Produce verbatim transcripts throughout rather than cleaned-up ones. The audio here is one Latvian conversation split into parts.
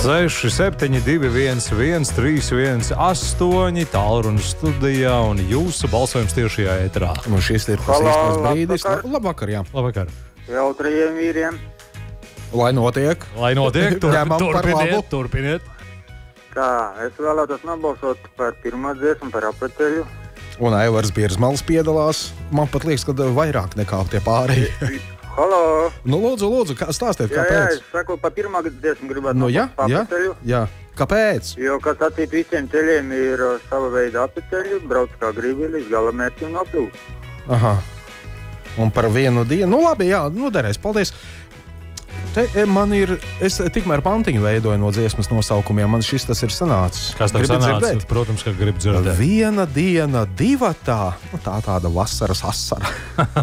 seši, septiņi, divi, viens, viens, trīs, viens, astoņi, tālruņa studijā un jūsu balsojums tiešajā ēterā. Un šis ir tas īstais brīdis. Labvakar, jā. Labvakar. Jautrajiem vīriem. Lai notiek. Lai notiek, tur, Ņemam par turpiniet, labu. turpiniet. Tā, es vēlētos nobalsot par pirmā dziesmu, par apeceļu. Un Aivars Bierzmals piedalās. Man pat liekas, ka vairāk nekā tie pārējie. Halo! Nu, lūdzu, lūdzu, kā stāstiet, Jā, jā, kāpēc? es saku, par pirmā dziesmu gribētu Nu, jā, nobalsot jā, apeceļu. jā. Kāpēc? Jo, kā sacīt, visiem ceļiem ir uh, sava veida apeceļi, brauc kā gribi līdz galamērķim nokļūt. Aha. Un par vienu dienu. Nu, labi, jā, nu, derēs. Paldies. Te e, man ir, es tikmēr pantiņu veidoju no dziesmas nosaukumiem. Man šis tas ir sanācis. Kas tev Gribat sanāca? dzirdēt? Protams, ka grib dzirdēt. Viena diena, divatā. Nu, tā tāda vasaras asara.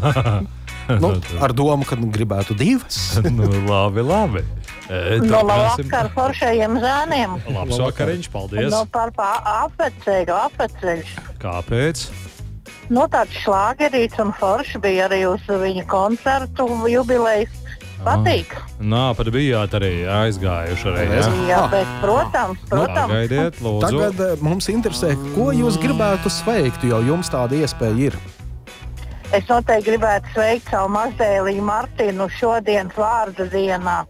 Nu, ar domu, ka gribētu divas. Nu, labi, labi. E, No turpināsim. labvakar foršajiem zēniem. Labs vakariņš, paldies. No par apveceļu, apveceļš. Kāpēc? No tāds šlāgerīts un forši bija arī uz viņa koncertu jubilejas. Patīk. Nā, pat bijāt arī aizgājuši arī, jā? Jā, bet, protams, protams. Pagaidiet, lūdzu. Tagad e, mums interesē, ko jūs gribētu sveikt, jo jums tāda iespēja ir. Es noteikti gribētu sveikt savu mazdēliņu Martinu šodienas vārda dienā.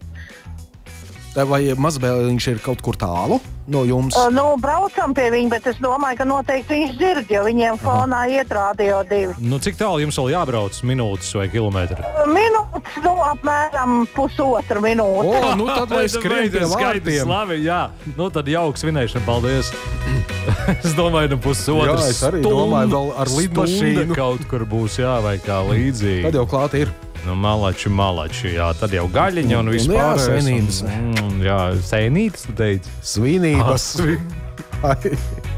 Vai mazbēliņš ir kaut kur tālu no jums? O, nu, braucam pie viņa, bet es domāju, ka noteikti viņš dzird, jo viņiem fonā iet radio divi. Nu, cik tālu jums vēl jābrauc? Minūtes vai kilometri? Minūtes, nu, apmēram pusotru minūti. O, nu tad lai skrien pie Skaidrs, vārtiem. labi, jā. Nu, tad jauks svinēšana, paldies. Es domāju, nu pusotras Jā, es arī domāju, vēl ar lidmašīnu. stunda kaut kur būs, jā, vai kā līdzīgi. Tad jau klāt ir. Nu, malači, malači, jā, tad jau gaļiņa un Un jā, vispār. sēnītes. Mm, jā, sēnītes, tu teici. Svinības. Ai,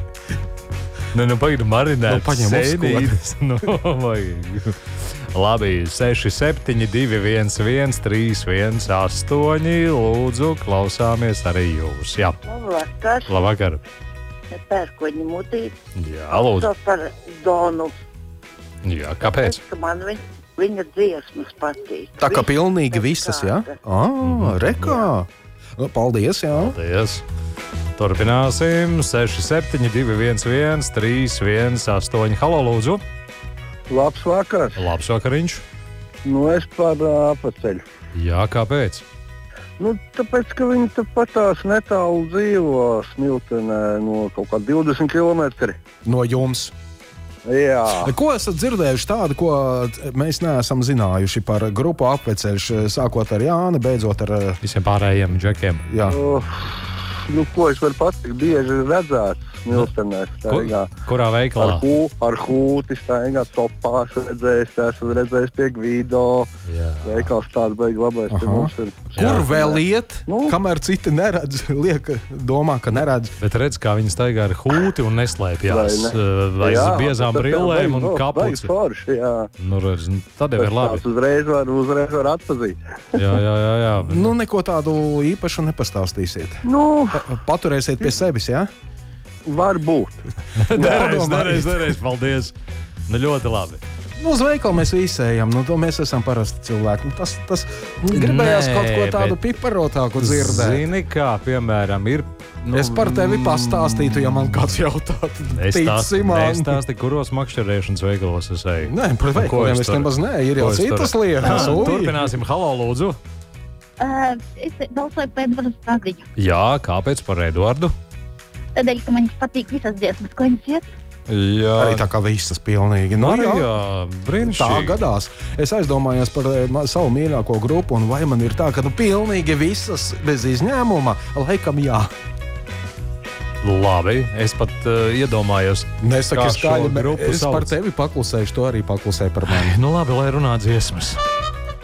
Nu, nu, pagaidi, marinēt Nu, paņem sēnītes. Nu, vajag. Labi, seši, septiņi, divi, viens, viens, trīs, viens, astoņi. Lūdzu, klausāmies arī jūs. Jā, Labvakar, labvakar. pērkoņi mutīt. Jā, lūdzu. Par Donu. Jā, kāpēc? Man viņa, viņa dziesmas patīk. tā kā pilnīgi visas, jā? Ā, rekā. Nu, paldies, jā. Paldies. Turpināsim. seši, septiņi, divi, viens, viens, trīs, viens, astoņi. Halo, lūdzu. Labs vakars. Labs vakariņš. Nu, es par uh, apeceļu. Jā, kāpēc? Nu, tāpēc, ka viņi tāpat tās netālu dzīvo Smiltenē no kaut kā divdesmit kilometri. No jums. Jā. Ko esat dzirdējuši tādu, ko mēs neesam zinājuši par grupu apveceļš, sākot ar Jāni, beidzot ar... Visiem pārējiem džekiem. Jā. Uh, nu, ko es varu pateikt, bieži redzēts Smiltenē. Kur, kurā Ar, veikalā? hū, ar hūti staigā topās redzējis, esmu redzējis pie Gvido. Jā. Veikals tāds beigas labais. Aha. Te mums ir. Kur vēl iet, Nu. kamēr citi neredz, liek, domā, ka neredz. Bet redz, kā viņi staigā ar hūti un neslēpjas Vai ne? aiz Jā, biezām tas brillēm un beigas- kapuci. beigas forši, jā. Nu, redz, nu, tad jau ir labi. Tas uzreiz var, uzreiz var atpazīt. Jā, jā, jā. jā. Nu, neko tādu īpašu nepastāstīsiet. Nu, Pa- Paturēsiet pie sevis, jā? var būt. Derēs, padomājiet. derēs, derēs, paldies. Nu, ļoti labi. Nu, uz veikalu mēs visi ejam, nu, to mēs esam parasti cilvēki. Nu, tas, tas gribējās Nē, kaut ko tādu bet- piparotāku dzirdēt. Zini, kā, piemēram, ir... Nu, Es par tevi pastāstītu, ja man kāds jautātu. Es Tici stāstu, man. es stāstu, kuros makšķerēšanas veikalos es eju. Nē, par Un ko veikaliem es es tur- nemaz nē, ir jau ko es tur- citas lietas. Jā, Ui. Turpināsim. Halo, lūdzu. Uh, es balsoju par Edvardu Stradiņu. Jā, kāpēc par Eduardu? Tādēļ, ka man patīk visas dziesmas, ko viņš iet. Jā, Arī tā kā visas pilnīgi. Nu, Nu, jā. jā, brīnišķīgi. Tā gadās. Es aizdomājos par eh, ma- savu mīļāko grupu, un vai man ir tā, ka nu, pilnīgi visas bez izņēmuma, laikam jā. Labi, es pat uh, iedomājos. Nesaki Kā šo skaļi, bet grupu es par sauc? tevi paklusēšu, to arī paklusēju par mani. Nu labi, lai runā dziesmas.